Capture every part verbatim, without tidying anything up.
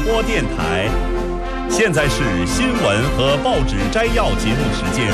播电台。现在是新闻和报纸摘要节目时间。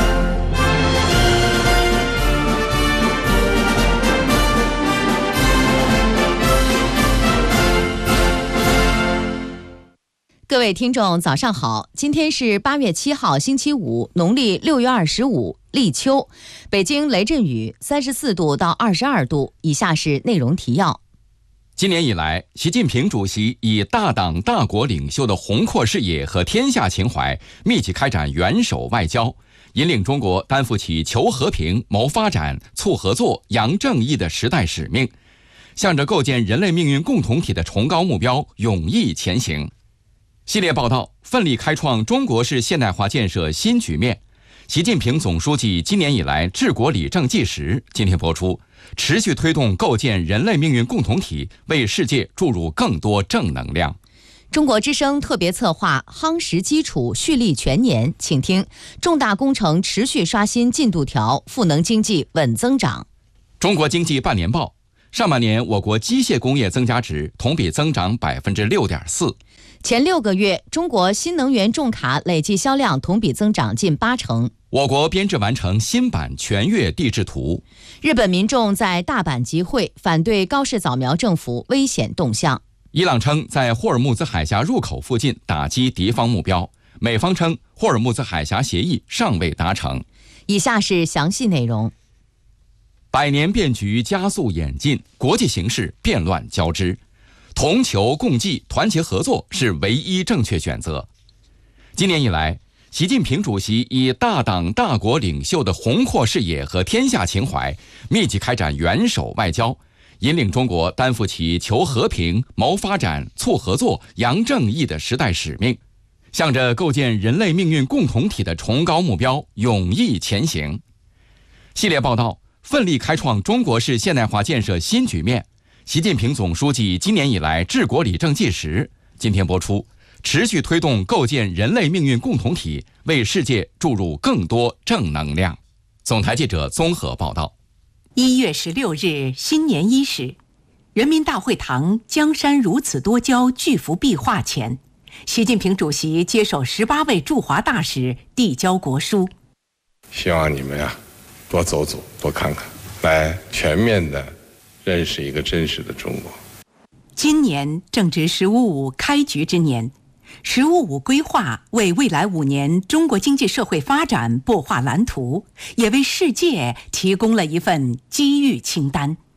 各位听众早上好，今天是八月七号星期五，农历六月二十五，立秋。北京雷阵雨，三十四度到二十二度。以下是内容提要。 今年以来，习近平主席以大党大国领袖的宏阔视野和天下情怀，密集开展元首外交，引领中国担负起求和平、谋发展、促合作、扬正义的时代使命，向着构建人类命运共同体的崇高目标勇毅前行。系列报道：奋力开创中国式现代化建设新局面。习近平总书记今年以来治国理政纪实，今天播出。持续推动构建人类命运共同体，为世界注入更多正能量。 中国之声特别策划夯实基础，蓄力全年，请听：重大工程持续刷新进度条，赋能经济稳增长。 中国经济半年报：上半年我国机械工业增加值同比增长百分之六点四。 前六个月，中国新能源重卡累计销量同比增长近八成。 我国编制完成新版全越地质图。 日本民众在大阪集会，反对高市早苗政府危险动向。 伊朗称在霍尔木兹海峡入口附近打击敌方目标，美方称霍尔木兹海峡协议尚未达成。 以下是详细内容。 百年变局加速演进，国际形势变乱交织，同求共济、团结合作是唯一正确选择。今年以来，习近平主席以大党大国领袖的宏阔视野和天下情怀，密集开展元首外交，引领中国担负起求和平、谋发展、促合作、扬正义的时代使命，向着构建人类命运共同体的崇高目标勇毅前行。系列报道：奋力开创中国式现代化建设新局面。习近平总书记今年以来治国理政纪实，今天播出。持续推动构建人类命运共同体，为世界注入更多正能量。总台记者综合报道。 一月十六日新年伊始，人民大会堂江山如此多娇巨幅壁画前，习近平主席接受十八位驻华大使递交国书。 希望你们呀，多走走，多看看，来全面的认识一个真实的中国。 今年正值十五五开局之年，十五五规划为未来五年中国经济社会发展擘画蓝图，也为世界提供了一份机遇清单。